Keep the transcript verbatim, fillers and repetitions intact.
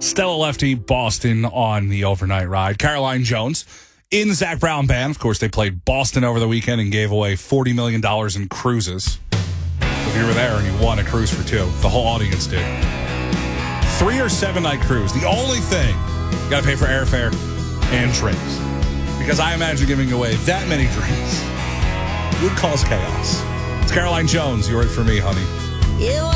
Stella Lefty, Boston on the overnight ride. Caroline Jones in Zach Brown Band. Of course, they played Boston over the weekend and gave away forty million dollars in cruises. If you were there and you won a cruise for two, the whole audience did. Three or seven night cruise. The only thing, you got to pay for airfare and drinks. Because I imagine giving away that many drinks would cause chaos. It's Caroline Jones. You're it for me, honey. You